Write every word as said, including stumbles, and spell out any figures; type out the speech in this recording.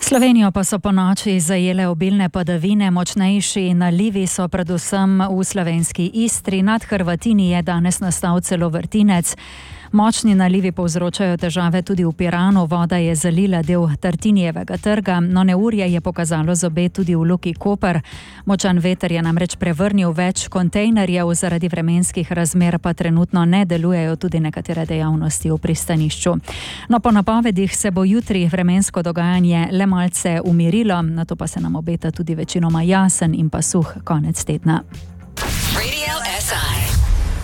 Slovenijo pa so po noči zajele obilne padavine, močnejši nalivi so predvsem v slovenski Istri, nad Hrvatini je danes nastal celo vrtinec. Močni nalivi povzročajo težave tudi v Piranu, voda je zalila del Tartinijevega trga, no neurje je pokazalo zobe tudi v Luki Koper. Močan veter je namreč prevrnil več kontejnerjev, zaradi vremenskih razmer pa trenutno ne delujejo tudi nekatere dejavnosti v pristanišču. No, po napovedih se bo jutri vremensko dogajanje le malce umirilo, nato pa se nam obeta tudi večinoma jasen in pa suh konec tedna.